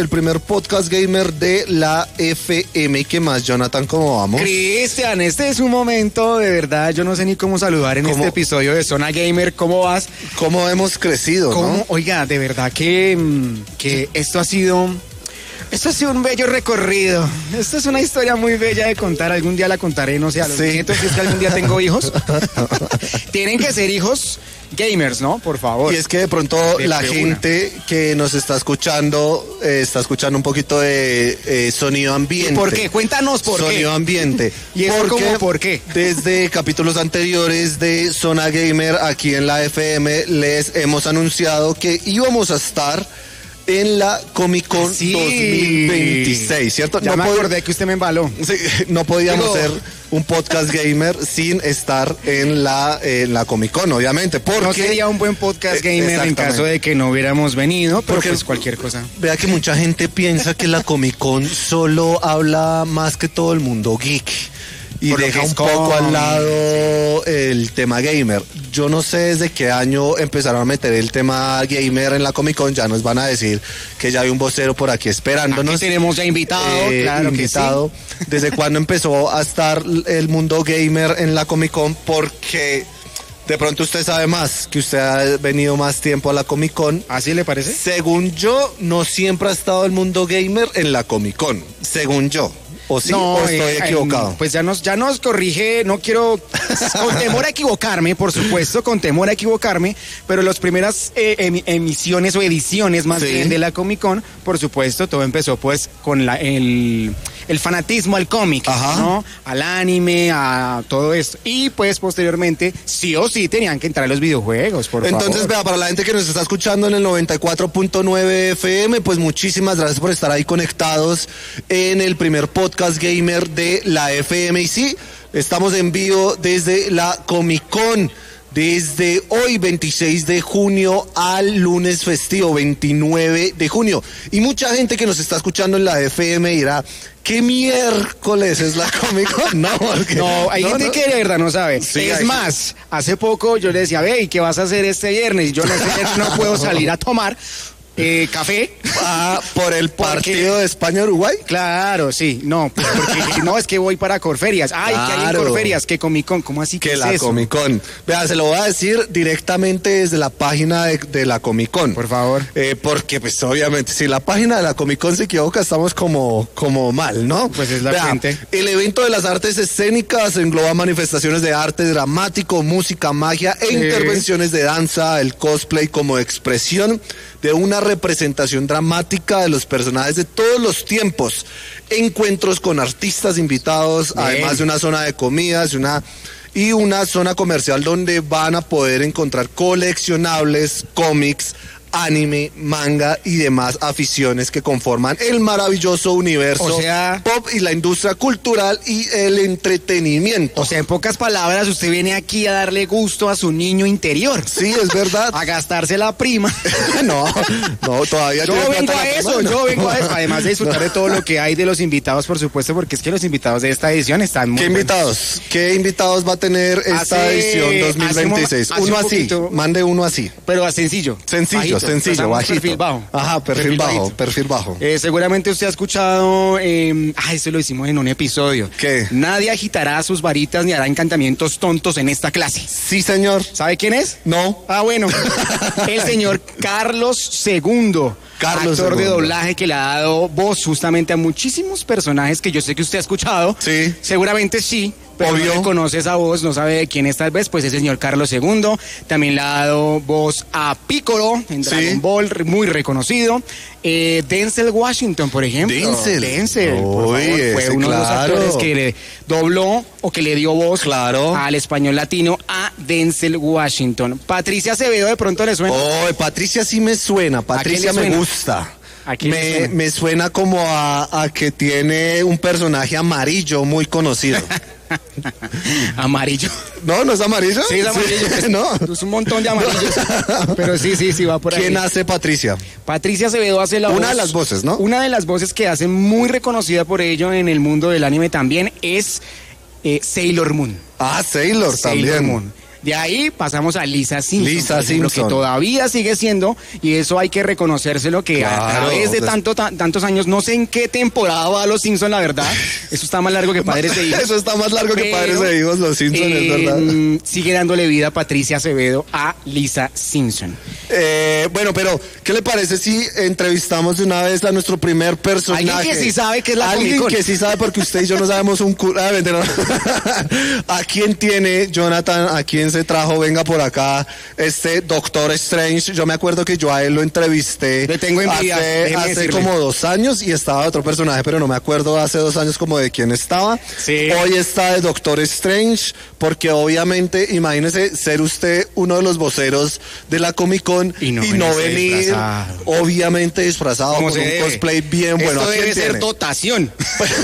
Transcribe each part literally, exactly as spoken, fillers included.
El primer podcast gamer de la F M. ¿Y qué más, Jonathan? ¿Cómo vamos? Cristian, este es un momento, de verdad, yo no sé ni cómo saludar en ¿Cómo? este episodio de Zona Gamer. ¿Cómo vas? ¿Cómo hemos crecido, ¿Cómo? ¿no? Oiga, de verdad que, que esto ha sido... Esto ha sido un bello recorrido. Esto es una historia muy bella de contar. Algún día la contaré, no sé, a los sí. nietos, si es que algún día tengo hijos. Tienen que ser hijos gamers, ¿no? Por favor. Y es que de pronto de la gente una. que nos está escuchando, eh, está escuchando un poquito de eh, sonido ambiente. ¿Y por qué? Cuéntanos por sonido qué. Sonido ambiente. ¿Y eso porque cómo, por qué? Desde capítulos anteriores de Zona Gamer, aquí en la F M, les hemos anunciado que íbamos a estar en la Comic Con sí. dos mil veintiséis, ¿cierto? Ya no me acordé que usted me embaló. Sí, no podíamos Digo, ser un podcast gamer sin estar en la, en la Comic Con, obviamente. Porque no sería un buen podcast gamer en caso de que no hubiéramos venido, pero porque, pues cualquier cosa. Vea que mucha gente piensa que la Comic Con solo habla más que todo el mundo geek. Y Por deja un poco con... al lado el tema gamer. Yo no sé desde qué año empezaron a meter el tema gamer en la Comic Con. Ya nos van a decir que ya hay un vocero por aquí esperándonos. Aquí tenemos ya invitado, eh, claro invitado. Que sí. ¿Desde cuándo empezó a estar el mundo gamer en la Comic Con? Porque de pronto usted sabe más, que usted ha venido más tiempo a la Comic Con. ¿Así le parece? Según yo, no siempre ha estado el mundo gamer en la Comic Con. Según yo. ¿O sí? No, ¿O estoy eh, equivocado? Eh, pues ya nos, ya nos corrige, no quiero, con temor a equivocarme, por supuesto, con temor a equivocarme, pero las primeras eh, em, emisiones o ediciones más sí. bien de la Comic Con, por supuesto, todo empezó pues con la, el, el fanatismo al cómic, ¿no? Al anime, a todo esto. Y pues posteriormente, sí o sí, tenían que entrar a los videojuegos, por Entonces, favor. vea, para la gente que nos está escuchando en el noventa y cuatro punto nueve F M, pues muchísimas gracias por estar ahí conectados en el primer podcast gamer de la F M. Y sí, estamos en vivo desde la Comic Con, desde hoy veintiséis de junio al lunes festivo veintinueve de junio. Y mucha gente que nos está escuchando en la F M dirá, ¿qué miércoles es la Comic Con? No, porque, no, hay no, gente no. que de verdad no sabe. Sí, es más, que... hace poco yo le decía, ve, ¿y qué vas a hacer este viernes? Yo no, este viernes no puedo salir a tomar Eh, café. Ah, por el partido de España-Uruguay. Claro, sí, no, pues porque no, es que voy para Corferias. Ay, claro. que hay en Corferias, que Comic Con, ¿cómo así que, que es la eso? Comic Con? Vea, se lo voy a decir directamente desde la página de, de la Comic Con. Por favor. Eh, porque, pues, obviamente, si la página de la Comic Con se equivoca, estamos como, como mal, ¿no? Pues es la Vea, gente. El evento de las artes escénicas engloba manifestaciones de arte dramático, música, magia e sí. intervenciones de danza, el cosplay como expresión de una representación dramática de los personajes de todos los tiempos, encuentros con artistas invitados, Bien. además de una zona de comidas y una, y una zona comercial donde van a poder encontrar coleccionables, cómics, anime, manga y demás aficiones que conforman el maravilloso universo o sea, pop y la industria cultural y el entretenimiento. O sea, en pocas palabras, usted viene aquí a darle gusto a su niño interior. Sí, es verdad. A gastarse la prima. No, no, todavía Yo vengo a eso, prima, yo no. vengo a eso. Además de disfrutar no. de todo lo que hay de los invitados, por supuesto, porque es que los invitados de esta edición están muy ¿Qué buenos. invitados? ¿Qué invitados va a tener esta hace, edición dos mil veintiséis? Hace, hace uno un así, poquito, mande uno así. Pero a sencillo. Sencillo. Bajito. Sencillo, bajito. Perfil bajo. Ajá, perfil, perfil bajo, bajito. perfil bajo. Eh, seguramente usted ha escuchado, eh, ah, eso lo hicimos en un episodio. ¿Qué? Nadie agitará sus varitas ni hará encantamientos tontos en esta clase. Sí, señor. ¿Sabe quién es? No. Ah, bueno. El señor Carlos segundo. Carlos actor segundo. de doblaje que le ha dado voz justamente a muchísimos personajes que yo sé que usted ha escuchado. Sí. Seguramente sí. Pero Obvio. no reconoce esa voz, no sabe de quién es tal vez, pues es el señor Carlos segundo. También le ha dado voz a Piccolo en Dragon sí. Ball, muy reconocido. Eh, Denzel Washington, por ejemplo. Denzel. Denzel, por Uy, favor, ese, fue uno claro. de los actores que le dobló o que le dio voz claro. al español latino a Denzel Washington. Patricia Acevedo, ¿de pronto le suena? Oh, Patricia sí me suena, Patricia me gusta. Me, me suena como a, a que tiene un personaje amarillo muy conocido. Amarillo. No, no es amarillo. Sí, es amarillo. Sí, no. Es un montón de amarillos. Pero sí, sí, sí, va por ahí. ¿Quién hace Patricia? Patricia Acevedo hace la Una voz. de las voces, ¿no? Una de las voces que hace muy reconocida por ello en el mundo del anime también es eh, Sailor Moon. Ah, Sailor, Sailor también. Moon. De ahí pasamos a Lisa Simpson. Lisa ejemplo, Simpson. que todavía sigue siendo, y eso hay que reconocérselo, que Claro, a través de pues, tanto, ta- tantos años, no sé en qué temporada va Los Simpson, la verdad. Eso está más largo que Padres de Hijos. Eso está más largo que Pero, Padres de Hijos, Los Simpsons, es eh, verdad. Sigue dándole vida Patricia Acevedo a Lisa Simpson. Eh, bueno, pero, ¿qué le parece si entrevistamos de una vez a nuestro primer personaje? Alguien que sí sabe qué es la Alguien Comic-Con. que sí sabe, porque usted y yo no sabemos un cu... Ah, mentira, no. ¿A quién tiene, Jonathan, a quién se trajo? Venga por acá, este Doctor Strange. Yo me acuerdo que yo a él lo entrevisté Le tengo envidia, hace, déjeme hace decirle. como dos años y estaba otro personaje, pero no me acuerdo hace dos años como de quién estaba. Sí. Hoy está de Doctor Strange, porque obviamente, imagínese ser usted uno de los voceros de la Comic Con Y no y no venirse venir, disfrazado. obviamente disfrazado con ¿Cómo un se debe? cosplay bien bueno. Esto ¿A quién debe ser tiene? dotación.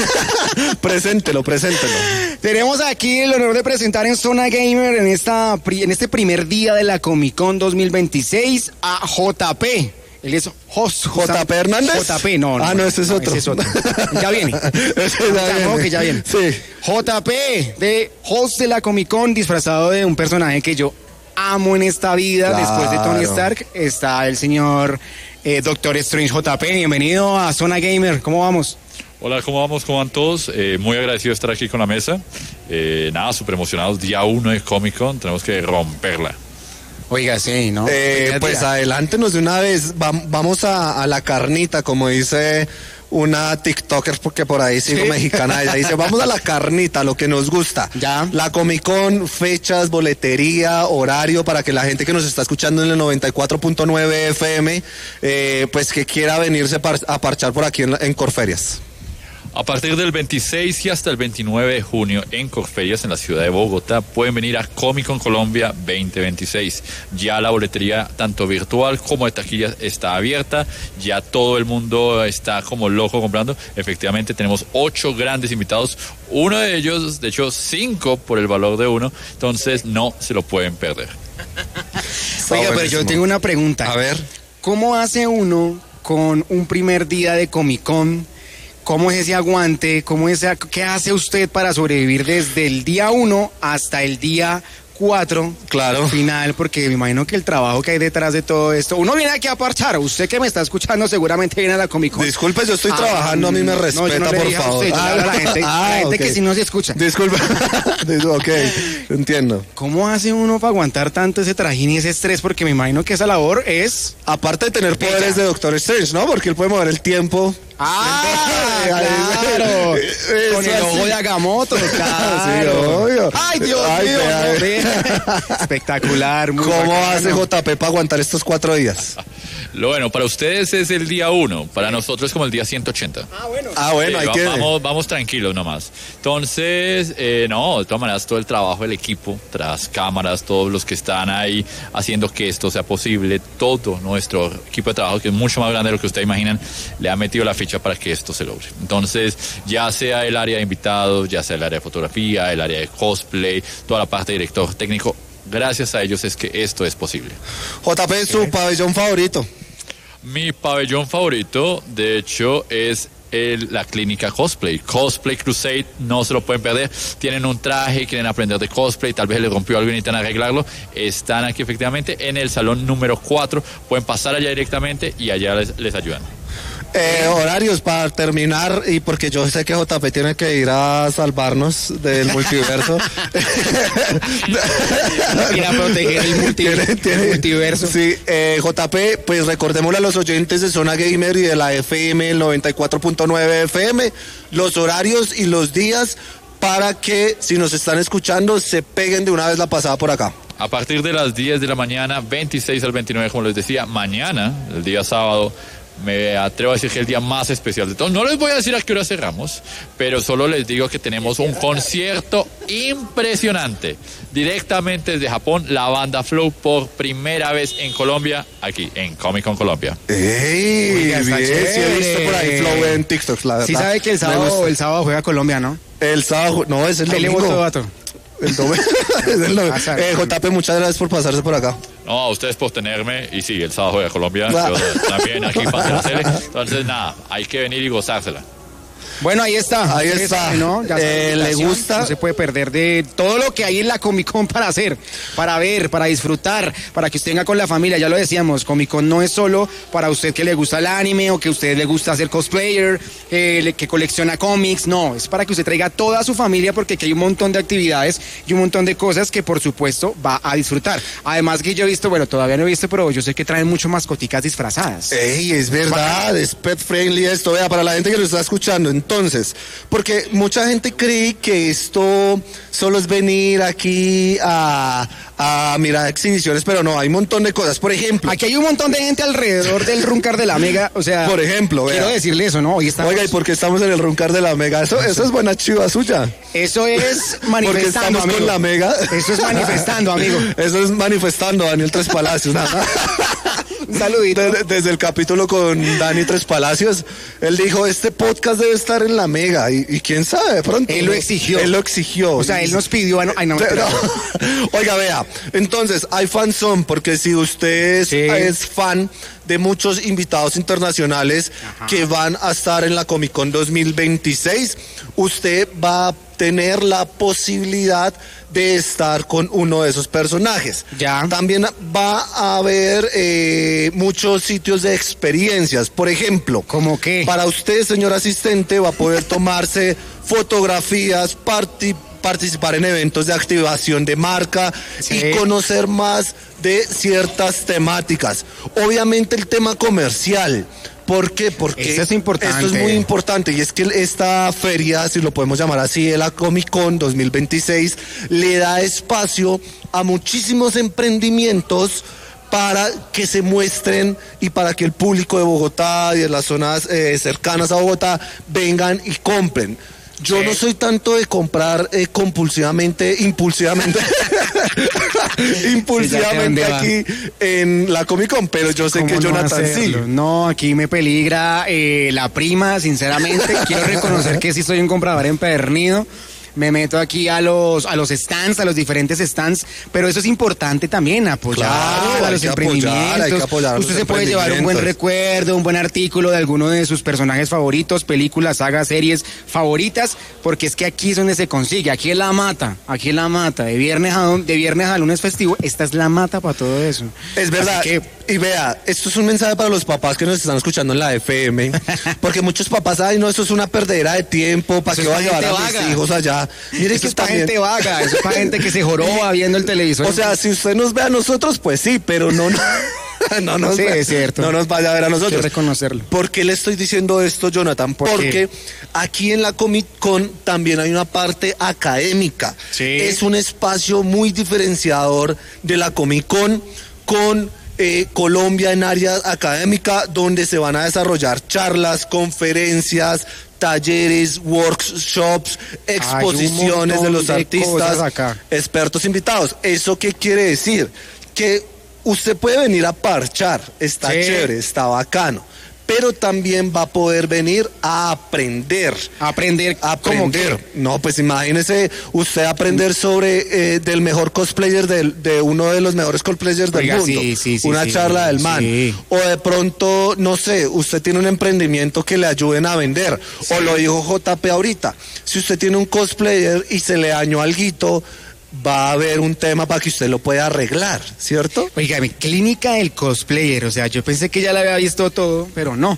Preséntelo, preséntelo. Tenemos aquí el honor de presentar en Zona Gamer en, esta, pri- en este primer día de la Comic Con dos mil veintiséis a J P. Él es host. ¿J P Hernández? J P, no, no. Ah, no, ese es otro. Ese es otro. Ya viene. Ese ya Ya, viene. no, que ya viene. Sí. J P, de host de la Comic Con, disfrazado de un personaje que yo amo en esta vida. Claro. Después de Tony Stark, está el señor eh, Doctor Strange. J P, bienvenido a Zona Gamer. ¿Cómo vamos? Hola, ¿cómo vamos? ¿Cómo van todos? Eh, muy agradecido de estar aquí con la mesa. Eh, nada, súper emocionados. Día uno de Comic Con, tenemos que romperla. Oiga, sí, ¿no? Eh, Oiga, pues tía. adelántenos de una vez, Va- vamos a, a la carnita, como dice una TikToker, porque por ahí sigo Sí. mexicana, ella dice, vamos a la carnita, lo que nos gusta. Ya. La Comic Con, fechas, boletería, horario, para que la gente que nos está escuchando en el noventa y cuatro punto nueve F M, eh, pues que quiera venirse par- a parchar por aquí en, la- en Corferias. A partir del veintiséis y hasta el veintinueve de junio en Corferias, en la ciudad de Bogotá, pueden venir a Comic Con Colombia veinte veintiséis. Ya la boletería, tanto virtual como de taquillas, está abierta. Ya todo el mundo está como loco comprando. Efectivamente, tenemos ocho grandes invitados. Uno de ellos, de hecho, cinco por el valor de uno. Entonces, no se lo pueden perder. Oiga, pero buenísimo. yo tengo una pregunta. A ver. ¿Cómo hace uno con un primer día de Comic Con? ¿Cómo es ese aguante? ¿Cómo es, ¿Qué hace usted para sobrevivir desde el día uno hasta el día cuatro? Claro. Final, porque me imagino que el trabajo que hay detrás de todo esto. Uno viene aquí a parchar. Usted que me está escuchando seguramente viene a la Comic Con. Disculpe, yo estoy Ah, trabajando, a mí me no, respeta, yo no le por dije a favor. usted, yo le hablo a la gente, la gente ok. que sí no se escucha. Disculpe. Ok, entiendo. ¿Cómo hace uno para aguantar tanto ese trajín y ese estrés? Porque me imagino que esa labor es... Aparte de tener poderes de Doctor Strange, ¿no? Porque él puede mover el tiempo. ¡Ah, Ahí- claro! Eso Con el así. ojo de Agamotto, claro. Sí, obvio. ¡Ay, Dios Ay, mío! vea, hombre. Espectacular, muy ¿Cómo bacano. hace J P para aguantar estos cuatro días? Lo bueno, para ustedes es el día uno. Para nosotros es como el día ciento ochenta. Ah, bueno. Ah, bueno, Eh, hay va- que... vamos, vamos tranquilos nomás. Entonces, eh, no, de todas maneras, todo el trabajo del equipo, tras cámaras, todos los que están ahí haciendo que esto sea posible, todo nuestro equipo de trabajo, que es mucho más grande de lo que ustedes imaginan, le ha metido la ficha para que esto se logre. Entonces, ya sea el área de invitados, ya sea el área de fotografía, el área de cosplay, toda la parte de director técnico, gracias a ellos es que esto es posible. J P, su pabellón favorito. Mi pabellón favorito, de hecho, es el- la clínica cosplay. Cosplay Crusade, no se lo pueden perder. Tienen un traje, quieren aprender de cosplay, tal vez les rompió algo y necesitan arreglarlo. Están aquí efectivamente en el salón número cuatro. Pueden pasar allá directamente y allá les, les ayudan. Eh, horarios para terminar, y porque yo sé que J P tiene que ir a salvarnos del multiverso. Ir a proteger el, multi- Tiene- tiene- el multiverso. Sí, eh, J P, pues recordémosle a los oyentes de Zona Gamer y de la F M, el noventa y cuatro punto nueve F M, los horarios y los días para que, si nos están escuchando, se peguen de una vez la pasada por acá. A partir de las diez de la mañana, veintiséis al veintinueve, como les decía, mañana, el día sábado, me atrevo a decir que es el día más especial de todos. No les voy a decir a qué hora cerramos, pero solo les digo que tenemos un concierto impresionante. Directamente desde Japón, la banda Flow por primera vez en Colombia, aquí en Comic Con Colombia. ¡Ey! Oiga, está bien, sí he visto por ahí chévere. flow en TikTok, la verdad. Sí sabe que el Me sábado, gusta. el sábado juega Colombia, ¿no? El sábado, no, es el Ahí le domingo. voto, vato. El domingo. Es el domingo. Ah, sabe. Eh, J P, muchas gracias por pasarse por acá. No, a ustedes por tenerme, y sí, el sábado juega Colombia, Ah. yo también aquí para hacer la tele. Entonces, nada, hay que venir y gozársela. Bueno, ahí está. Ahí Ustedes está. saben, ¿no? Ya saben, Eh, ¿le invitación. gusta? No se puede perder de todo lo que hay en la Comic Con para hacer, para ver, para disfrutar, para que usted venga con la familia. Ya lo decíamos, Comic Con no es solo para usted que le gusta el anime o que a usted le gusta hacer cosplayer, eh, que colecciona cómics. No, es para que usted traiga a toda su familia porque aquí hay un montón de actividades y un montón de cosas que por supuesto va a disfrutar. Además que yo he visto, bueno, todavía no he visto, pero yo sé que traen mucho mascoticas disfrazadas. Ey, es verdad, es pet friendly esto. Vea, para la gente que lo está escuchando, entonces, porque mucha gente cree que esto solo es venir aquí a, a mirar exhibiciones, pero no, hay un montón de cosas. Por ejemplo, Aquí hay un montón de gente alrededor del Runcar de la Mega, o sea, por ejemplo, vea. quiero decirle eso, ¿no? Hoy estamos, Oiga, ¿y por qué estamos en el Runcar de la Mega? Eso, eso es buena chiva suya. eso es Porque manifestando, estamos amigo. con la Mega. Eso es manifestando, amigo. Eso es manifestando, Daniel Tres Palacios. Nada. Un saludito. Desde, desde el capítulo con Dani Tres Palacios, él dijo, este podcast debe estar en la Mega. Y, y quién sabe, de pronto. Él lo exigió. Él lo exigió. O sea, él nos pidió, a no, ay, no, Pero- espera. Oiga, vea, entonces hay fanzone, porque si usted es, Sí. es fan de muchos invitados internacionales Ajá. que van a estar en la Comic Con dos mil veintiséis, usted va a tener la posibilidad de estar con uno de esos personajes. Ya. También va a haber eh, muchos sitios de experiencias. Por ejemplo, ¿Cómo qué? para usted, señor asistente, va a poder tomarse fotografías, parti- participar en eventos de activación de marca Sí. y conocer más de ciertas temáticas. Obviamente el tema comercial. ¿Por qué? Porque Eso es importante. esto es muy importante y es que esta feria, si lo podemos llamar así, de la Comic Con dos mil veintiséis, le da espacio a muchísimos emprendimientos para que se muestren y para que el público de Bogotá y de las zonas eh, cercanas a Bogotá vengan y compren. Yo Sí. no soy tanto de comprar eh, compulsivamente, impulsivamente, impulsivamente dónde va. aquí en la Comic Con, pero yo sé ¿Cómo que no Jonathan sí. hacerlo? No, aquí me peligra eh, la prima, sinceramente. Quiero reconocer que sí soy un comprador empedernido. Me meto aquí a los a los stands, a los diferentes stands, pero eso es importante también, apoyar Claro, a hay los que apoyar, emprendimientos. hay que apoyar a Usted los se puede llevar un buen emprendimientos. recuerdo, un buen artículo de alguno de sus personajes favoritos, películas, sagas, series favoritas, porque es que aquí es donde se consigue, aquí es la mata, aquí es la mata, de viernes a, de viernes a lunes festivo, esta es la mata para todo eso. Es verdad. Así que, Y vea, esto es un mensaje para los papás que nos están escuchando en la F M, porque muchos papás, ay, no, eso es una perdedera de tiempo, ¿para Eso qué es voy a pa' llevar a gente mis vaga. hijos allá? Mire eso que es para también, gente vaga, eso es para gente que se joroba viendo el televisor. o sea, si usted nos ve a nosotros, pues sí, pero no, no, no nos, Sí, ve- es cierto. no nos vaya a ver a hay que nosotros. reconocerlo. ¿Por qué le estoy diciendo esto, Jonathan? ¿Por Porque qué? aquí en la Comic Con también hay una parte académica. Sí. Es un espacio muy diferenciador de la Comic Con con eh, Colombia en área académica, donde se van a desarrollar charlas, conferencias, talleres, workshops, exposiciones de montón los de artistas, cosas acá. expertos invitados. ¿Eso qué quiere decir? Que usted puede venir a parchar, está Sí. chévere, está bacano, pero también va a poder venir a aprender. Aprender, ¿cómo Aprender. que? No, pues imagínese usted aprender sobre eh, del mejor cosplayer del- de uno de los mejores cosplayers del Oiga, mundo. sí, sí, sí, Una sí, charla del man. sí. O de pronto, no sé, usted tiene un emprendimiento que le ayuden a vender. O lo dijo J P ahorita. Si usted tiene un cosplayer y se le dañó alguito, va a haber un tema para que usted lo pueda arreglar, ¿cierto? Oiga, mi clínica del cosplayer, o sea, yo pensé que ya la había visto todo, pero no.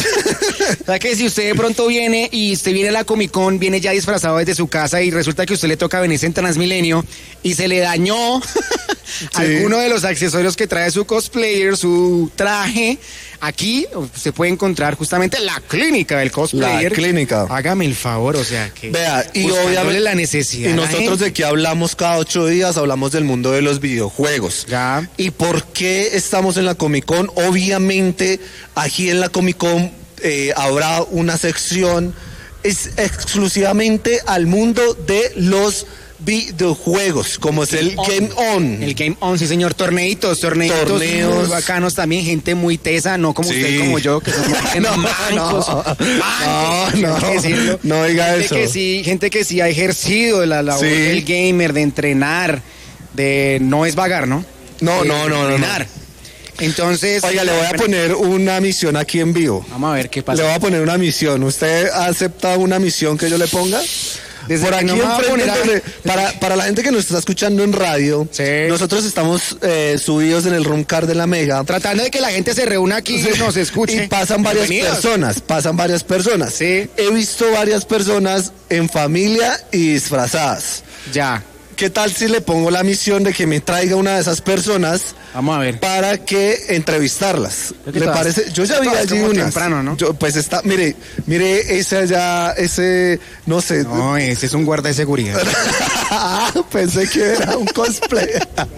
O sea que si usted de pronto viene y usted viene a la Comic Con, viene ya disfrazado desde su casa y resulta que a usted le toca venirse en Transmilenio y se le dañó alguno de los accesorios que trae su cosplayer, su traje, aquí usted puede encontrar justamente la clínica del cosplayer. La clínica. Hágame el favor, o sea que... Vea, y buscándole obviamente la necesidad Y a la nosotros gente. de qué hablamos cada ocho días, hablamos del mundo de los videojuegos. Ya. ¿Y por qué estamos en la Comic Con? Obviamente, aquí en la Comic Con eh, habrá una sección es exclusivamente al mundo de los videojuegos, como es el Game On. El Game On, sí señor, torneitos, torneitos Torneos. muy bacanos también, gente muy tesa, no como Sí. usted, como yo, que somos gente No, mancos, no. mancos, No, hay que no. decirlo. No diga gente eso. Que sí, gente que sí ha ejercido la labor Sí. del gamer, de entrenar, de no es vagar, ¿no? No, De no, no, no, no. entrenar. Entonces... Oiga, le voy a poner una misión aquí en vivo. Vamos a ver qué pasa. Le voy a poner una misión. ¿Usted ha aceptado una misión que yo le ponga? Desde Por que aquí no me va a enfrente, poner a- donde- para, para la gente que nos está escuchando en radio, Sí. nosotros estamos eh, subidos en el room car de la Mega. Tratando de que la gente se reúna aquí y nos escuche. Y pasan varias Bienvenidos. personas, pasan varias personas. Sí. He visto varias personas en familia y disfrazadas. Ya, ¿Qué tal si le pongo la misión de que me traiga una de esas personas vamos a ver. para que entrevistarlas? Creo que ¿Le todas- parece? Yo ya vi todas allí como unas. temprano, ¿no? Yo, pues está, mire, mire ese allá, ese, no sé. No, ese es un guarda de seguridad. Pensé que era un cosplay.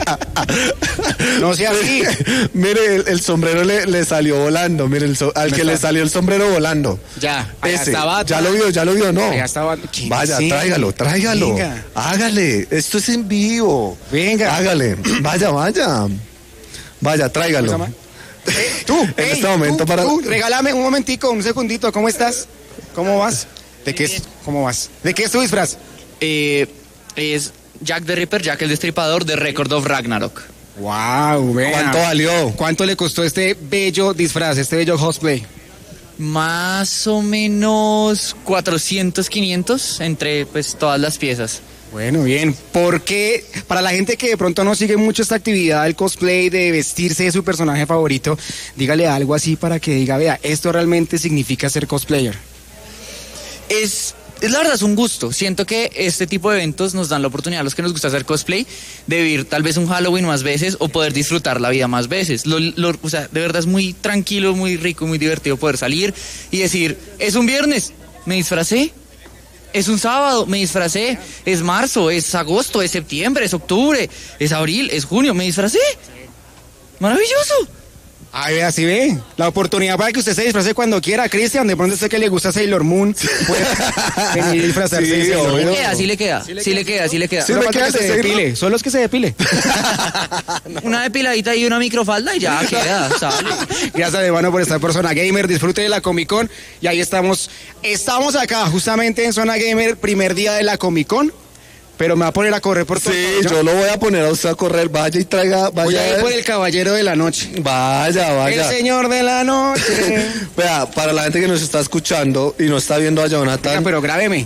No sea así. Mire, el, el sombrero le, le salió volando. Mire, el so- al Me que está- le salió el sombrero volando. Ya, allá Ese. estaba- Ya lo vio, ya lo vio, no. Allá estaba- ¿Quién Vaya, es? tráigalo, tráigalo. Venga. Hágale. Esto es en vivo. Venga. Hágale. Vaya, vaya. Vaya, tráigalo. ¿Cómo se llama? Tú, En ey, este momento tú, para. tú, regálame un momentico, un segundito. ¿Cómo estás? ¿Cómo vas? ¿De qué es? ¿Cómo vas? ¿De qué es tu disfraz? Eh, es Jack the Ripper, Jack el Destripador de Record of Ragnarok. Wow, vea. ¿Cuánto valió? ¿Cuánto le costó este bello disfraz, este bello cosplay? Más o menos cuatrocientos, quinientos entre pues todas las piezas. Bueno, bien, porque para la gente que de pronto no sigue mucho esta actividad del cosplay, de vestirse de su personaje favorito, dígale algo así para que diga, vea, esto realmente significa ser cosplayer. Es, es la verdad, es un gusto. Siento que este tipo de eventos nos dan la oportunidad a los que nos gusta hacer cosplay de vivir tal vez un Halloween más veces o poder disfrutar la vida más veces. Lo- lo- o sea, de verdad es muy tranquilo, muy rico, muy divertido poder salir y decir, es un viernes, me disfracé. Es un sábado, me disfracé. Es marzo, es agosto, es septiembre, es octubre, es abril, es junio, me disfracé. Maravilloso. Ay, vea, así ve, la oportunidad para que usted se disfrace cuando quiera, Cristian, de pronto sé que le gusta Sailor Moon, puede venir a disfrazarse Sí, de Sailor obvio. Moon. Le queda, sí le queda, sí le queda, sí le queda. Sí, Solo me falta queda que se ese signo. depile, solo es que se depile. Una depiladita y una microfalda y ya queda, sale. Gracias, hermano, por estar por Zona Gamer. Disfrute de la Comic Con. Y ahí estamos. Estamos acá, justamente en Zona Gamer, primer día de la Comic Con. Pero me va a poner a correr por todo. Sí, ¿no? yo lo voy a poner a usted a correr. Vaya y traiga. Voy a ir Vaya. por el caballero de la noche. Vaya, vaya. El señor de la noche. Vea, para la gente que nos está escuchando y no está viendo a Venga, Jonathan. pero grábeme.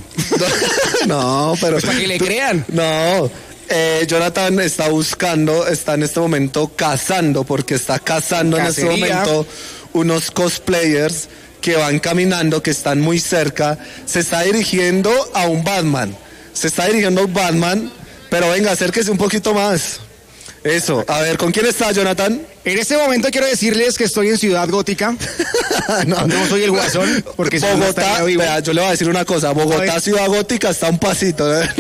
No, pero. Pues para que le crean. No. Eh, Jonathan está buscando, está en este momento cazando, porque está cazando en este Cacería. momento unos cosplayers que van caminando, que están muy cerca. Se está dirigiendo a un Batman. Se está dirigiendo a un Batman, pero venga, acérquese un poquito más. Eso. A ver, ¿con quién está, Jonathan? En este momento quiero decirles que estoy en Ciudad Gótica. No soy el Guasón, porque si no, no Bogotá, estaría vivo. vea, yo le voy a decir una cosa, Bogotá, A ver. Ciudad Gótica, está un pasito. ¿eh?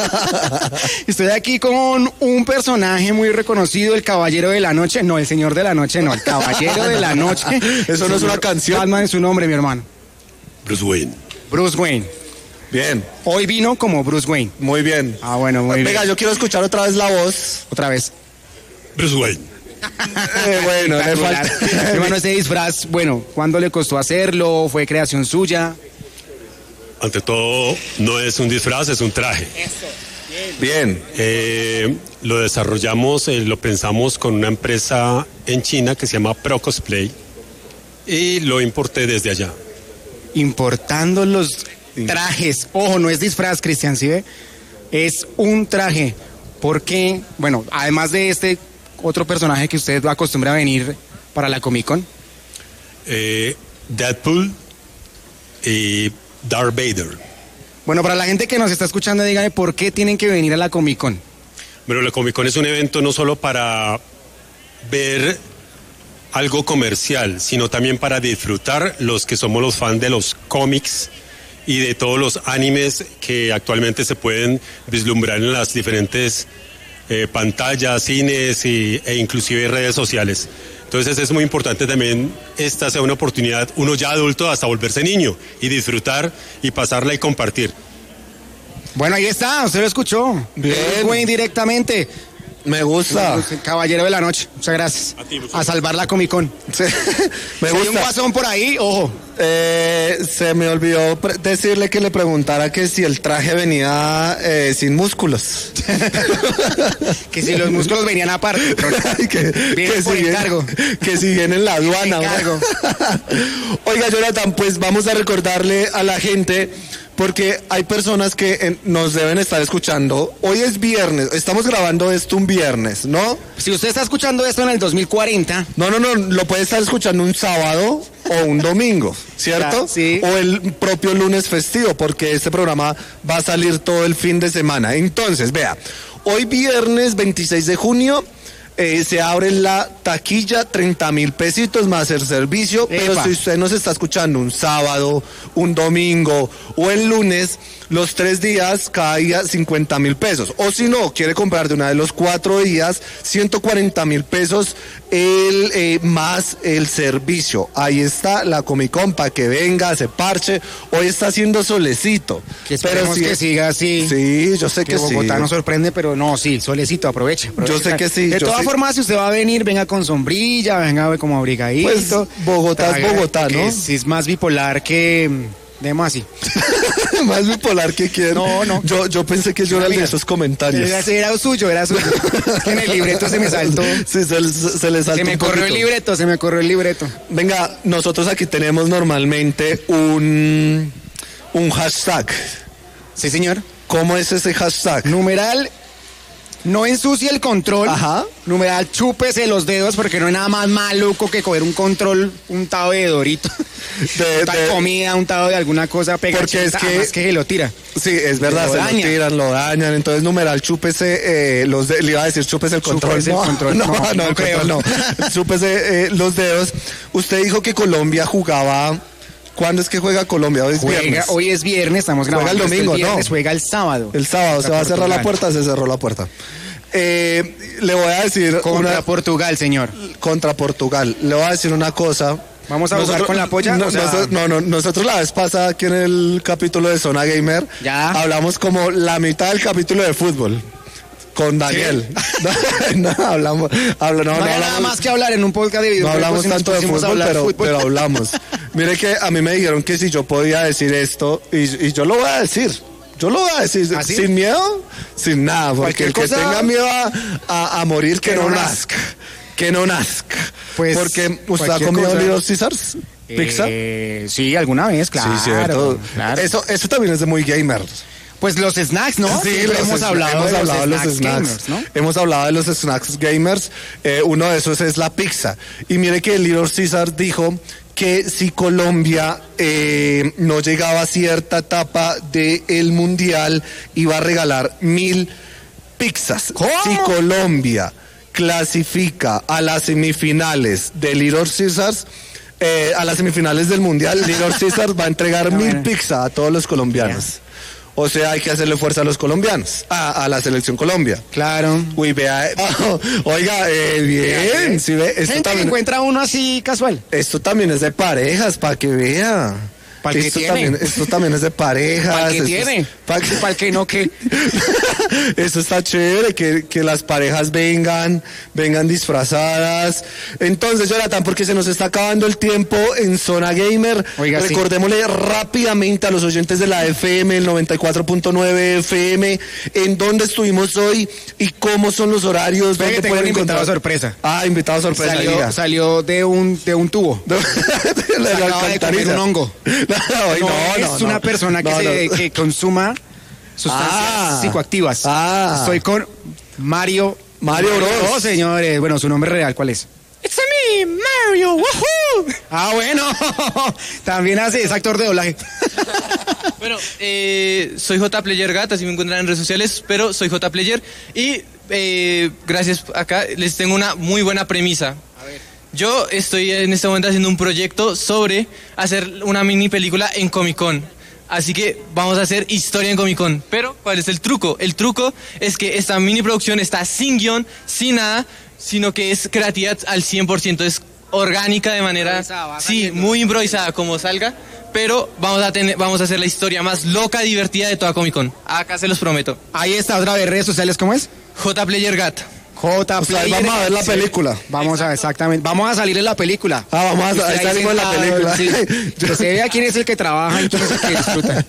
Estoy aquí con un personaje muy reconocido, el Caballero de la Noche. No, el Señor de la Noche, no, el Caballero de la Noche. Eso no es una Señor canción. Batman es su nombre, mi hermano. Bruce Wayne. Bruce Wayne. Bien, Hoy vino como Bruce Wayne. muy bien. Ah, bueno, muy Venga, bien. yo quiero escuchar otra vez la voz. Otra vez. Bruce Wayne. Eh, bueno, le Espectacular. falta. Hermano, ese disfraz, bueno, ¿cuándo le costó hacerlo? ¿Fue creación suya? Ante todo, no es un disfraz, es un traje. Bien, Eh, lo desarrollamos, eh, lo pensamos con una empresa en China que se llama Pro Cosplay y lo importé desde allá. Importando los trajes. Ojo, no es disfraz, Cristian, ¿sí ve? Es un traje. Porque, bueno, además de este otro personaje que usted acostumbra a venir para la Comic Con. Eh, Deadpool y Darth Vader. Bueno, para la gente que nos está escuchando, dígame por qué tienen que venir a la Comic Con. Bueno, la Comic Con es un evento no solo para ver algo comercial, sino también para disfrutar los que somos los fans de los cómics y de todos los animes que actualmente se pueden vislumbrar en las diferentes eh, pantallas, cines y, e inclusive redes sociales. Entonces es muy importante también esta sea una oportunidad, uno ya adulto hasta volverse niño y disfrutar y pasarla y compartir. Bueno, ahí está, usted lo escuchó. Bien. Bruce Wayne directamente. me gusta. El Caballero de la Noche. Muchas gracias. A ti, muchas A salvar la Comic Con. Sí, me Si hay un gusta. guasón por ahí, ojo. Eh, se me olvidó pre- decirle que le preguntara que si el traje venía eh, sin músculos. Que si los músculos venían aparte. que, Viene que, por si bien- encargo. que si viene en la aduana. Encargo. Oiga, Jonathan, pues vamos a recordarle a la gente, porque hay personas que eh, nos deben estar escuchando. Hoy es viernes, estamos grabando esto un viernes, ¿no? Si usted está escuchando esto en el dos mil cuarenta, No, no, no, lo puede estar escuchando un sábado o un domingo, ¿cierto? Claro, sí. O el propio lunes festivo, porque este programa va a salir todo el fin de semana. Entonces, vea, hoy viernes veintiséis de junio eh, se abre la taquilla, treinta mil pesitos más el servicio, pero Epa. si usted nos está escuchando un sábado, un domingo o el lunes, los tres días, cada día cincuenta mil pesos. O si no, quiere comprar de una de los cuatro días, ciento cuarenta mil pesos el, eh, más el servicio. Ahí está la Comic Con para que venga, se parche. Hoy está haciendo solecito. que esperemos si- que siga así. Sí, yo sé Que que, Bogotá sí. nos sorprende, pero no, sí, solecito, aproveche. aproveche. Yo sé que sí, De yo todas sé- formas, si usted va a venir, venga con sombrilla, venga como abrigadito. Pues, Bogotá es Haga- Bogotá, que ¿no? Es, es más bipolar que... Demos así. Más bipolar que quién. No, no. Yo, yo pensé que yo era el de Mira, esos comentarios. Era, era suyo, era suyo. Es que en el libreto se me saltó. Sí, se, se- se le saltó Se me un corrió el poquito. libreto, se me corrió el libreto. Venga, nosotros aquí tenemos normalmente un, un hashtag. Sí, señor. ¿Cómo es ese hashtag? Numeral, no ensucie el control. Ajá. Numeral, chúpese los dedos porque no hay nada más maluco que coger un control untado de dorito. De- untado de de- comida, untado de alguna cosa pegachita. Porque es que- además que se lo tira. Sí, es verdad, Lo se daña. lo tiran, lo dañan. Entonces, numeral, chúpese eh, los dedos. Le iba a decir, chúpese el control. Chúpese el no, control. No, No, no, no el creo. control no. Chúpese eh, los dedos. Usted dijo que Colombia jugaba. ¿Cuándo es que juega Colombia? Hoy es Juega, viernes. hoy es viernes, estamos Juega grabando. el esto domingo, viernes, ¿no? Juega el sábado. El sábado se va a cerrar la Portugal. puerta, se cerró la puerta. Eh, le voy a decir Contra una, Portugal, señor. contra Portugal. Le voy a decir una cosa. ¿Vamos a jugar con la polla? No, O sea- nosotros, no, no, nosotros la vez pasada aquí en el capítulo de Zona Gamer Ya. hablamos como la mitad del capítulo de fútbol con Daniel. No, hablamos, habla- no, No, no hay hablamos, nada más que hablar en un podcast de no videojuegos. hablamos y nos tanto de pusimos a fútbol, hablar pero, fútbol. pero hablamos. Mire que a mí me dijeron que si yo podía decir esto, y, y yo lo voy a decir. Yo lo voy a decir, ¿Ah, sí? sin miedo, sin nada, porque Cualquier el que cosa- tenga miedo a, a- a morir, que, Que no no nazca. Que no nazca. Pues, porque usted ha cualquier comido cosa. Little Caesars, pizza. Eh, sí, alguna vez, claro. Sí, cierto. claro. Eso, eso también es de muy gamer. Pues los snacks, ¿no? Siempre los hemos sna- hablado, hemos de, hablado los de los snacks. gamers, ¿no? Hemos hablado de los snacks gamers. Eh, uno de esos es la pizza. Y mire que Little Caesar dijo que si Colombia eh, no llegaba a cierta etapa del mundial, iba a regalar mil pizzas. ¿Cómo? Si Colombia clasifica a las semifinales de Little Caesars, eh, a las semifinales del mundial, Little Caesars va a entregar No, mil bueno. pizzas a todos los colombianos. O sea, hay que hacerle fuerza a los colombianos, a, a la selección Colombia. Claro. Uy, vea, oh, oiga, eh, bien, sí ve, esto Gente que también, encuentra uno así casual. esto también es de parejas, para que vea. ¿Pa'l que esto, tiene? también, esto también es de parejas. ¿Para qué esto tiene? es- pa' que- ¿Para qué no qué? Eso está chévere, que, que las parejas vengan, vengan disfrazadas. Entonces, Jonathan, porque se nos está acabando el tiempo en Zona Gamer, Oiga, sí. recordémosle rápidamente a los oyentes de la F M, el noventa y cuatro punto nueve F M, en dónde estuvimos hoy y cómo son los horarios, Espera dónde que tengo pueden un invitado encontrar. sorpresa. Ah, invitado sorpresa, Salió, diga. salió de un de un tubo. De la acaba de alcantarilla. comer un hongo. No, ay, No, no, es no, una no. persona que, No, se, no. que consuma sustancias Ah. psicoactivas. Ah. Estoy con Mario. Mario Bros. No, señores. Bueno, su nombre real, ¿cuál es? It's me, Mario. Woohoo. Ah, bueno. También hace, es actor de doblaje. Bueno, eh, soy J Player Gat, así me encuentran en redes sociales, pero soy J Player y eh, gracias acá les tengo una muy buena premisa. Yo estoy en este momento haciendo un proyecto sobre hacer una mini película en Comic Con. Así que vamos a hacer historia en Comic Con. Pero, ¿cuál es el truco? El truco es que esta mini producción está sin guión, sin nada, sino que es creatividad al cien por ciento. Es orgánica de manera... Improvisada, va Sí, saliendo. muy improvisada como salga. Pero vamos a, tener, vamos a hacer la historia más loca, divertida de toda Comic Con. Acá se los prometo. Ahí está otra vez, redes sociales, ¿cómo es? J Player Gat. J. O sea, Player, vamos a ver la sí. película. Vamos a, exactamente, vamos a salir en la película. Ah, vamos a Usted ahí ahí salimos en la sentado, película. sí. Que se vea quién es el que trabaja y quién es el que disfruta.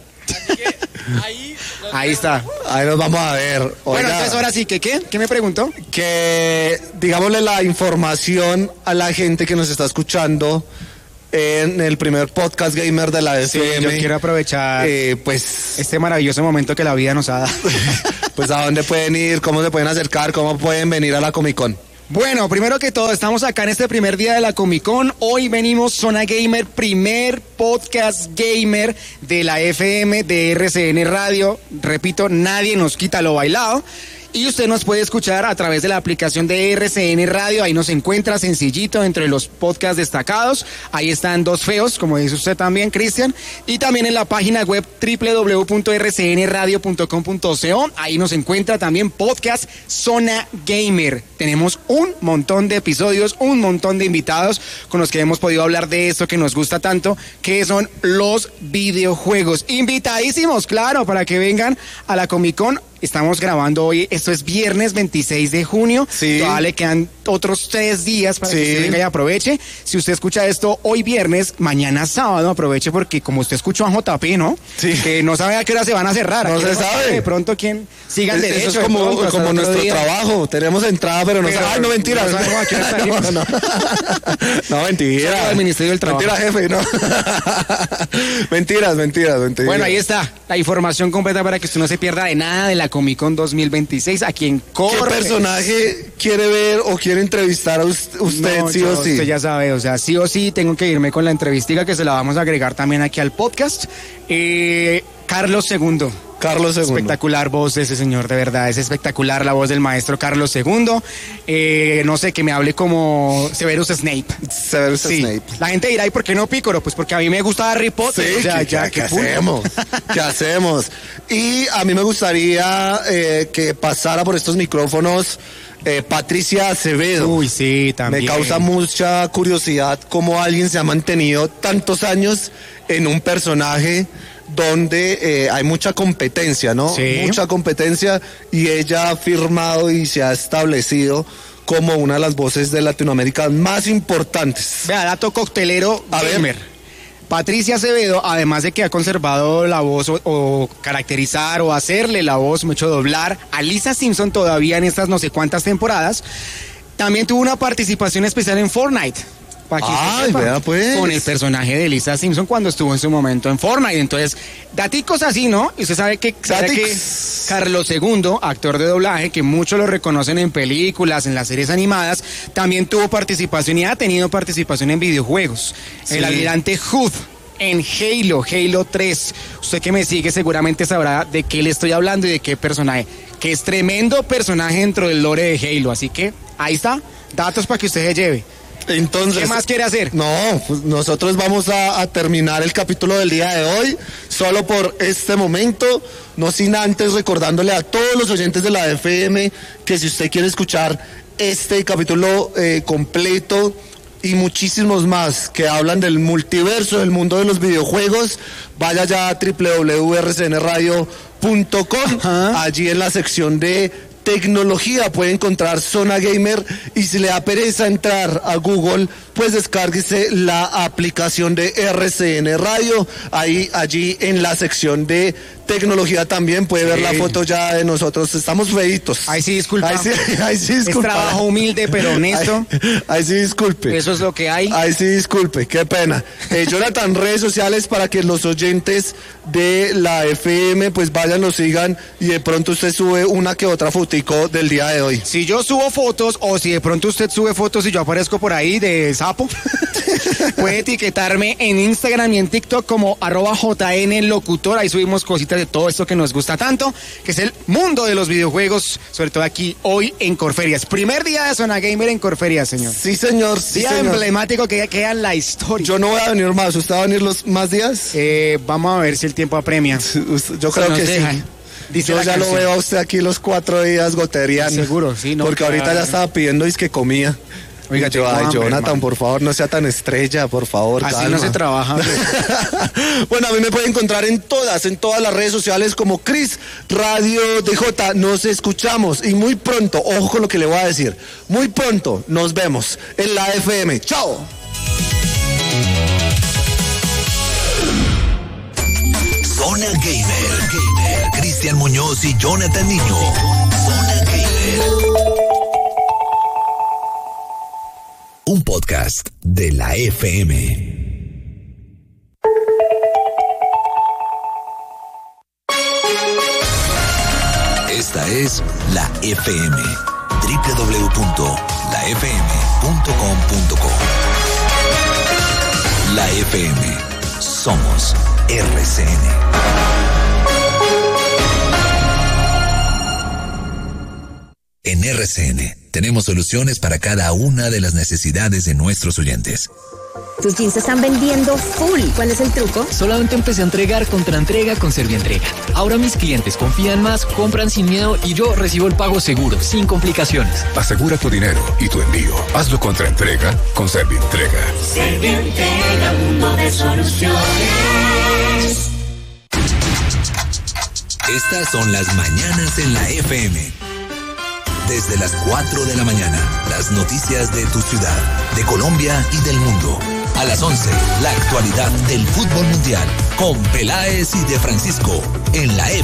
Ahí está. Ahí nos vamos a ver. Oiga, Bueno, entonces ahora sí, ¿que qué? ¿Qué me preguntó? que digámosle la información a la gente que nos está escuchando en el primer podcast gamer de la Sí, F M. yo quiero aprovechar Eh, pues, este maravilloso momento que la vida nos ha dado. pues a dónde pueden ir, cómo se pueden acercar, cómo pueden venir a la Comic Con. Bueno, primero que todo, estamos acá en este primer día de la Comic Con. Hoy venimos Zona Gamer, primer podcast gamer de la F M de R C N Radio. Repito, nadie nos quita lo bailado. Y usted nos puede escuchar a través de la aplicación de R C N Radio. Ahí nos encuentra sencillito entre los podcasts destacados. Ahí están Dos Feos, como dice usted también, Cristian. Y también en la página web doble u doble u doble u punto r c n radio punto com punto co. Ahí nos encuentra también podcast Zona Gamer. Tenemos un montón de episodios, un montón de invitados con los que hemos podido hablar de esto que nos gusta tanto, que son los videojuegos. Invitadísimos, claro, para que vengan a la Comic Con. Estamos grabando hoy, esto es viernes veintiséis de junio, Sí. todavía le quedan otros tres días para Sí. que usted venga y aproveche. Si usted escucha esto hoy viernes, mañana sábado aproveche porque como usted escuchó a J P, ¿no? Sí. Que no sabe a qué hora se van a cerrar. No ¿A qué se hora sabe. De pronto quién sigan Es- derecho. Eso es de como, pronto, hasta como el otro nuestro día. trabajo. Tenemos entrada, pero no Pero sabemos. Ay, no, mentiras. no sabemos a qué hora salimos. no, no. No, mentira. Saludo al Ministerio del Trabajo. Mentira, jefe, no. mentiras, mentiras, mentiras. Bueno, ahí está la información completa para que usted no se pierda de nada de la Comic Con dos mil veintiséis aquí en ¿Qué Corre. personaje quiere ver o quiere entrevistar a us- usted, No, sí yo- o sí? Usted ya sabe, o sea, sí o sí tengo que irme con la entrevistica que se la vamos a agregar también aquí al podcast. Eh, Carlos segundo. Carlos segundo. Espectacular voz de ese señor, de verdad, es espectacular la voz del maestro Carlos segundo. Eh, no sé, que me hable como Severus Snape. Severus Sí. Snape. La gente dirá, ¿y por qué no Pícoro? Pues porque a mí me gusta Harry Potter. Sí, o sea, ¿qué, ya, qué- qué qué punto. hacemos? ¿Qué hacemos? Y a mí me gustaría eh, que pasara por estos micrófonos eh, Patricia Acevedo. Uy, sí, también. Me causa mucha curiosidad cómo alguien se ha mantenido tantos años en un personaje donde eh, hay mucha competencia, ¿no? Sí. Mucha competencia y ella ha firmado y se ha establecido como una de las voces de Latinoamérica más importantes. Vea, dato coctelero A ver. gamer. Patricia Acevedo, además de que ha conservado la voz o, o caracterizar o hacerle la voz, mucho doblar a Lisa Simpson todavía en estas no sé cuántas temporadas, también tuvo una participación especial en Fortnite. Pa' que usted Ay, sepa, vea, pues. Con el personaje de Lisa Simpson cuando estuvo en su momento en Fortnite. Entonces, daticos así, ¿no? Y usted sabe que, sabe que Datics. Carlos segundo, actor de doblaje, que muchos lo reconocen en películas, en las series animadas, también tuvo participación y ha tenido participación en videojuegos. Sí. El almirante Hood en Halo, Halo tres. Usted que me sigue seguramente sabrá de qué le estoy hablando y de qué personaje. Que es tremendo personaje dentro del lore de Halo. Así que ahí está, datos para que usted se lleve. Entonces, ¿Qué más quiere hacer? No, pues nosotros vamos a, a terminar el capítulo del día de hoy, solo por este momento, no sin antes recordándole a todos los oyentes de la F M que si usted quiere escuchar este capítulo eh, completo y muchísimos más que hablan del multiverso, del mundo de los videojuegos, vaya ya a doble u doble u doble u punto r c n radio punto com, Ajá. allí en la sección de tecnología puede encontrar Zona Gamer y si le da pereza entrar a Google, pues descárguese la aplicación de R C N Radio, ahí allí en la sección de tecnología también puede ver Sí. la foto ya de nosotros, estamos feitos. Ahí sí, disculpa. Ahí sí, ahí sí, Es disculpa. trabajo humilde, pero honesto. Ahí, ahí sí, disculpe. Eso es lo que hay. Ay, sí, disculpe, qué pena. Eh, Jonathan, redes sociales para que los oyentes de la F M pues vayan, lo sigan y de pronto usted sube una que otra fotico del día de hoy. Si yo subo fotos o si de pronto usted sube fotos y yo aparezco por ahí de sapo, puede etiquetarme en Instagram y en TikTok como arroba jnlocutor. Ahí subimos cositas de todo esto que nos gusta tanto, que es el mundo de los videojuegos, sobre todo aquí hoy en Corferias. Primer día de Zona Gamer en Corferias, señor. Sí, señor, sí, Día señor. emblemático que ya queda en la historia. Yo no voy a venir más, ¿usted va a venir los más días? Eh, vamos a ver si el tiempo apremia. Usted- Yo creo nos que dejan. sí. Dice Yo la ya lo canción. veo a usted aquí los cuatro días goteriano. Seguro, sí, no, Porque ahorita claro. ya estaba pidiendo que comía. Oiga, tengo Ay, hambre, Jonathan, hermano. por favor, no sea tan estrella, por favor. Así calma. no se trabaja. Bueno, a mí me pueden encontrar en todas, en todas las redes sociales como Chris Radio D J. Nos escuchamos y muy pronto, ojo con lo que le voy a decir, muy pronto nos vemos en la F M. ¡Chao! Zona Gamer. Gamer. Cristian Muñoz y Jonathan Niño. Zona Gamer. Un podcast de la F M. Esta es la F M. doble u doble u doble u punto la f m punto com punto co. La F M. Somos R C N. En R C N tenemos soluciones para cada una de las necesidades de nuestros oyentes. Tus jeans se están vendiendo full. ¿Cuál es el truco? Solamente empecé a entregar contra entrega con Servientrega. Ahora mis clientes confían más, compran sin miedo y yo recibo el pago seguro, sin complicaciones. Asegura tu dinero y tu envío. Hazlo contra entrega con Servientrega. Servientrega, mundo de soluciones. Estas son las mañanas en la F M. Desde las cuatro de la mañana, las noticias de tu ciudad, de Colombia y del mundo. A las once, la actualidad del fútbol mundial, con Peláez y De Francisco, en la F M.